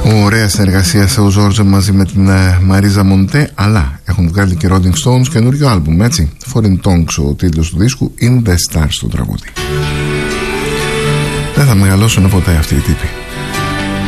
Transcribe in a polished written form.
Ωραία συνεργασία σε ο Ζόρζο μαζί με την Μαρίζα Μοντέ, αλλά έχουν βγάλει και Rolling Stones καινούριο άλμπουμ, έτσι. Foreign Tongues ο τίτλος του δίσκου, In The Stars το τραγούδι. Δεν θα μεγαλώσουν ποτέ αυτοί οι τύποι.